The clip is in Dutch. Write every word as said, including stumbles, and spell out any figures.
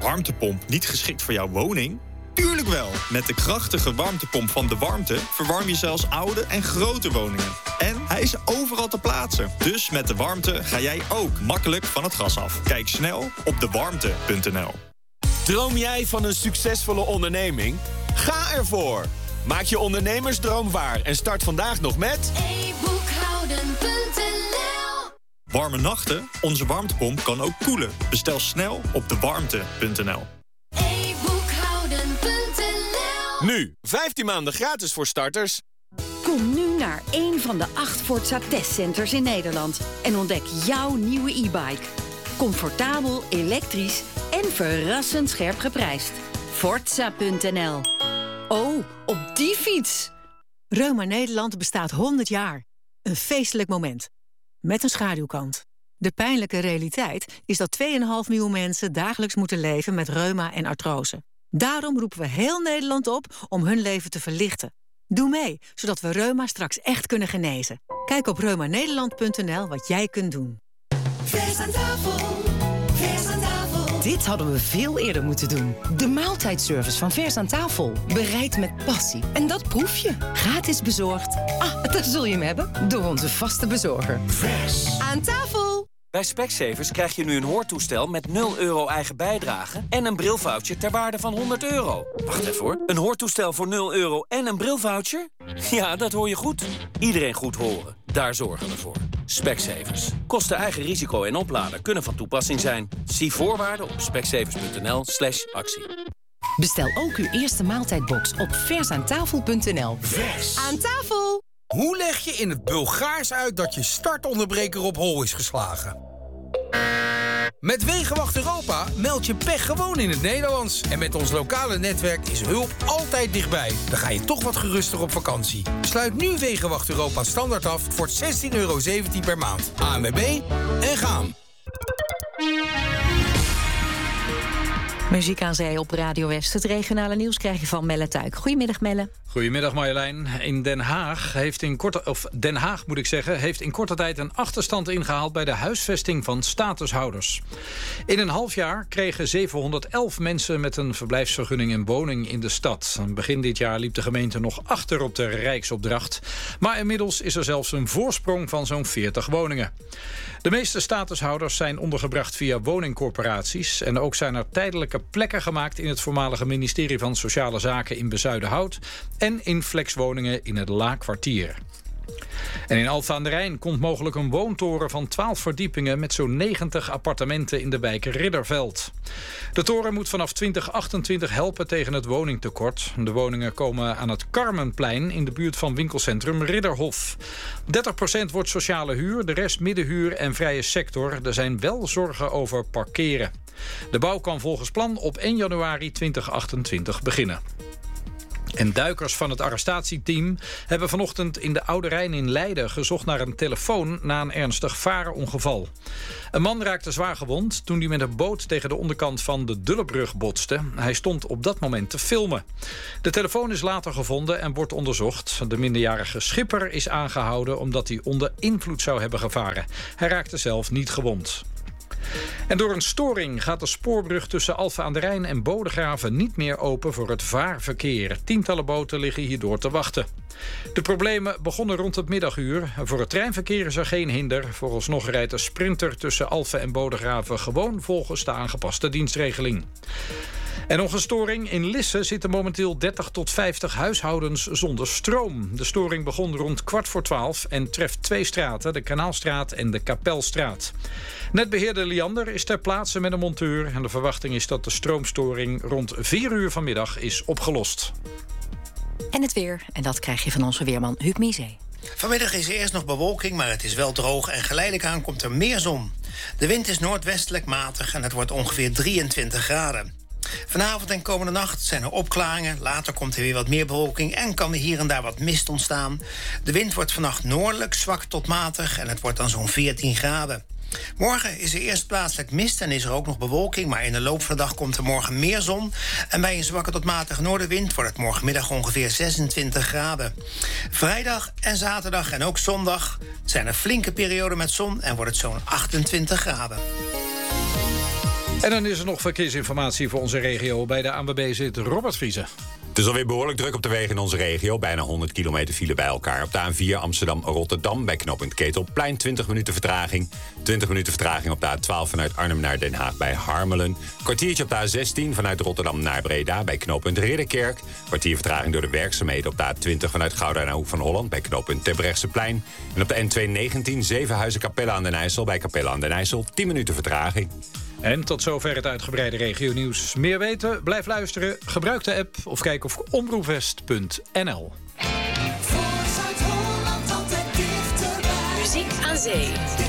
warmtepomp niet geschikt voor jouw woning? Tuurlijk wel! Met de krachtige warmtepomp van De Warmte verwarm je zelfs oude en grote woningen. En hij is overal te plaatsen. Dus met De Warmte ga jij ook makkelijk van het gas af. Kijk snel op de warmte punt n l. Droom jij van een succesvolle onderneming? Ga ervoor! Maak je ondernemersdroom waar en start vandaag nog met e boekhouden punt n l. Warme nachten? Onze warmtepomp kan ook koelen. Bestel snel op de warmte punt n l. e boekhouden punt n l. nu vijftien maanden gratis voor starters. Kom nu naar een van de acht Forza testcenters in Nederland en ontdek jouw nieuwe e-bike. Comfortabel, elektrisch en verrassend scherp geprijsd. Forza punt n l. Oh, op die fiets! Reuma Nederland bestaat honderd jaar. Een feestelijk moment. Met een schaduwkant. De pijnlijke realiteit is dat twee komma vijf miljoen mensen dagelijks moeten leven met reuma en artrose. Daarom roepen we heel Nederland op om hun leven te verlichten. Doe mee, zodat we reuma straks echt kunnen genezen. Kijk op reuma nederland punt n l wat jij kunt doen. Vers aan tafel, vers aan tafel. Dit hadden we veel eerder moeten doen. De maaltijdservice van Vers aan tafel. Bereid met passie. En dat proef je. Gratis bezorgd. Ah, daar zul je hem hebben. Door onze vaste bezorger. Vers aan tafel. Bij Specsavers krijg je nu een hoortoestel met nul euro eigen bijdrage en een brilvoucher ter waarde van honderd euro. Wacht even hoor. Een hoortoestel voor nul euro en een brilvoucher? Ja, dat hoor je goed. Iedereen goed horen. Daar zorgen we voor. Specsavers. Kosten eigen risico en oplader kunnen van toepassing zijn. Zie voorwaarden op specsavers punt n l slash actie. Bestel ook uw eerste maaltijdbox op versaantafel punt n l. Vers aan tafel. Hoe leg je in het Bulgaars uit dat je startonderbreker op hol is geslagen? Met Wegenwacht Europa meld je pech gewoon in het Nederlands. En met ons lokale netwerk is hulp altijd dichtbij. Dan ga je toch wat geruster op vakantie. Sluit nu Wegenwacht Europa standaard af voor zestien euro zeventien per maand. A N W B en gaan. Muziek aan zee op Radio West. Het regionale nieuws krijg je van Melle Tuik. Goedemiddag, Melle. Goedemiddag Marjolein. In Den Haag heeft in korte, of Den Haag moet ik zeggen, heeft in korte tijd een achterstand ingehaald bij de huisvesting van statushouders. In een half jaar kregen zevenhonderdelf mensen met een verblijfsvergunning een woning in de stad. Begin dit jaar liep de gemeente nog achter op de Rijksopdracht. Maar inmiddels is er zelfs een voorsprong van zo'n veertig woningen. De meeste statushouders zijn ondergebracht via woningcorporaties. En ook zijn er tijdelijke plekken gemaakt in het voormalige ministerie van Sociale Zaken in Bezuidenhout en in flexwoningen in het Laakkwartier. En in Alphen aan de Rijn komt mogelijk een woontoren van twaalf verdiepingen met zo'n negentig appartementen in de wijk Ridderveld. De toren moet vanaf twintig achtentwintig helpen tegen het woningtekort. De woningen komen aan het Carmenplein in de buurt van winkelcentrum Ridderhof. dertig procent wordt sociale huur, de rest middenhuur en vrije sector. Er zijn wel zorgen over parkeren. De bouw kan volgens plan op één januari tweeduizend achtentwintig beginnen. En duikers van het arrestatieteam hebben vanochtend in de Oude Rijn in Leiden gezocht naar een telefoon na een ernstig varenongeval. Een man raakte zwaar gewond toen hij met een boot tegen de onderkant van de Dullebrug botste. Hij stond op dat moment te filmen. De telefoon is later gevonden en wordt onderzocht. De minderjarige schipper is aangehouden omdat hij onder invloed zou hebben gevaren. Hij raakte zelf niet gewond. En door een storing gaat de spoorbrug tussen Alphen aan de Rijn en Bodegraven niet meer open voor het vaarverkeer. Tientallen boten liggen hierdoor te wachten. De problemen begonnen rond het middaguur. Voor het treinverkeer is er geen hinder. Vooralsnog rijdt de Sprinter tussen Alphen en Bodegraven gewoon volgens de aangepaste dienstregeling. En nog een storing. In Lisse zitten momenteel dertig tot vijftig huishoudens zonder stroom. De storing begon rond kwart voor twaalf en treft twee straten, de Kanaalstraat en de Kapelstraat. Netbeheerder Liander is ter plaatse met een monteur en de verwachting is dat de stroomstoring rond vier uur vanmiddag is opgelost. En het weer, en dat krijg je van onze weerman Huub Miezee. Vanmiddag is er eerst nog bewolking, maar het is wel droog en geleidelijk aan komt er meer zon. De wind is noordwestelijk matig en het wordt ongeveer drieëntwintig graden. Vanavond en komende nacht zijn er opklaringen. Later komt er weer wat meer bewolking en kan er hier en daar wat mist ontstaan. De wind wordt vannacht noordelijk, zwak tot matig en het wordt dan zo'n veertien graden. Morgen is er eerst plaatselijk mist en is er ook nog bewolking, maar in de loop van de dag komt er morgen meer zon. En bij een zwakke tot matige noordenwind wordt het morgenmiddag ongeveer zesentwintig graden. Vrijdag en zaterdag en ook zondag zijn er flinke perioden met zon en wordt het zo'n achtentwintig graden. En dan is er nog verkeersinformatie voor onze regio. Bij de A N W B zit Robert Vriezen. Het is alweer behoorlijk druk op de wegen in onze regio. Bijna honderd kilometer file bij elkaar. Op de A N vier Amsterdam-Rotterdam bij knooppunt Ketelplein twintig minuten vertraging. twintig minuten vertraging op de A twaalf vanuit Arnhem naar Den Haag bij Harmelen. Kwartiertje op de A zestien vanuit Rotterdam naar Breda bij knooppunt Ridderkerk. Kwartier vertraging door de werkzaamheden op de A twintig vanuit Gouda naar Hoek van Holland bij knooppunt Terbrechtseplein. En op de N tweehonderdnegentien Zevenhuizen Capella aan den IJssel bij Capella aan den IJssel tien minuten vertraging. En tot zover het uitgebreide regionieuws. Meer weten? Blijf luisteren. Gebruik de app of kijk op omroepwest punt n l. Voor Zuid-Holland altijd dichterbij. Muziek aan zee.